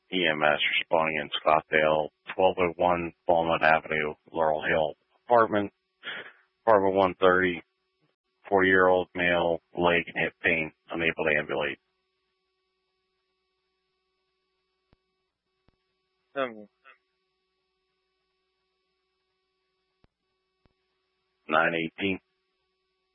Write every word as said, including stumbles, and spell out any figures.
E M S responding in Scottsdale, twelve oh one Walnut Avenue, Laurel Hill apartment, apartment one thirty, forty-year-old male, leg and hip pain, unable to ambulate. Um, nine eighteen.